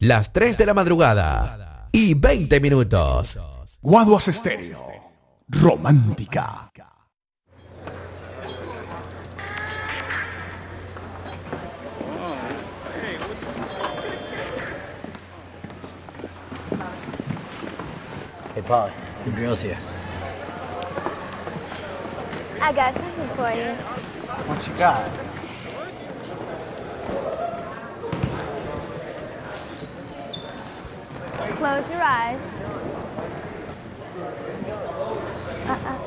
Las 3 de la madrugada y 20 minutos. Guaduas Estéreo. Romántica. Hey, Paul, your girl's here. I got something for you. What you got? Close your eyes.